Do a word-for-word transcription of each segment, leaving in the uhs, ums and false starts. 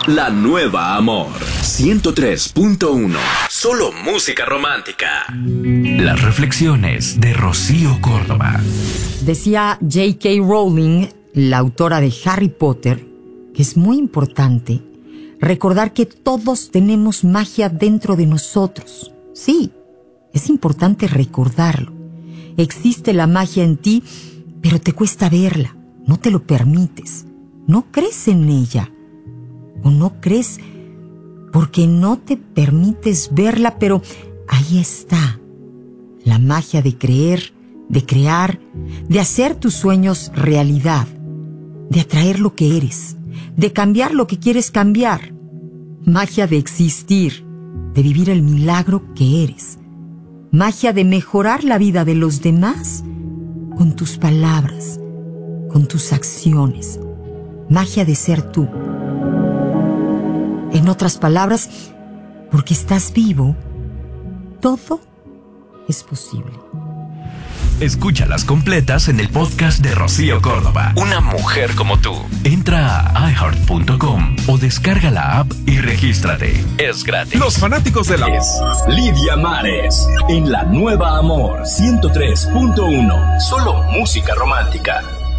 La Nueva Amor ciento tres punto uno. Solo música romántica. Las reflexiones de Rocío Córdoba. Decía J K Rowling, la autora de Harry Potter, que es muy importante recordar que todos tenemos magia dentro de nosotros. Sí, es importante recordarlo. Existe la magia en ti, pero te cuesta verla, no te lo permites, no crees en ella. O no crees porque no te permites verla, pero ahí está. La magia de creer, de crear, de hacer tus sueños realidad, de atraer lo que eres, de cambiar lo que quieres cambiar. Magia de existir, de vivir el milagro que eres. Magia de mejorar la vida de los demás con tus palabras, con tus acciones. Magia de ser tú. En otras palabras, porque estás vivo, todo es posible. Escúchalas completas en el podcast de Rocío Córdoba. Una mujer como tú. Entra a i heart punto com o descarga la app y regístrate. Es gratis. Los fanáticos de la... Es Lidia Mares en La Nueva Amor ciento tres punto uno. Solo música romántica.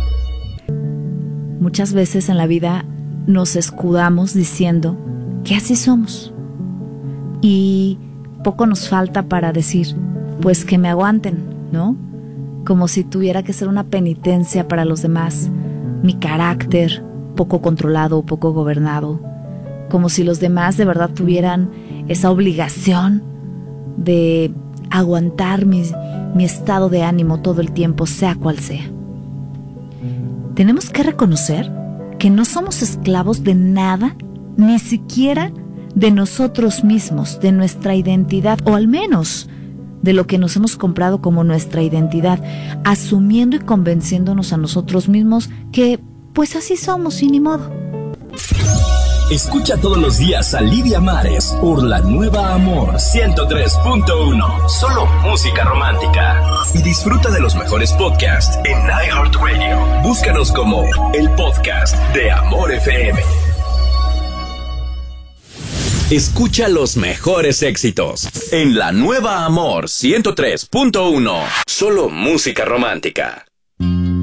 Muchas veces en la vida nos escudamos diciendo que así somos. Y poco nos falta para decir, pues que me aguanten, ¿no? Como si tuviera que ser una penitencia para los demás. Mi carácter poco controlado, poco gobernado. Como si los demás de verdad tuvieran esa obligación de aguantar mi, mi estado de ánimo todo el tiempo, sea cual sea. Tenemos que reconocer que no somos esclavos de nada, ni siquiera de nosotros mismos, de nuestra identidad, o al menos de lo que nos hemos comprado como nuestra identidad, asumiendo y convenciéndonos a nosotros mismos que pues así somos y ni modo. Escucha todos los días a Lidia Mares por La Nueva Amor ciento tres punto uno. Solo música romántica. Y disfruta de los mejores podcasts en iHeartRadio. Búscanos como el podcast de Amor F M. Escucha los mejores éxitos en La Nueva Amor ciento tres punto uno. Solo música romántica.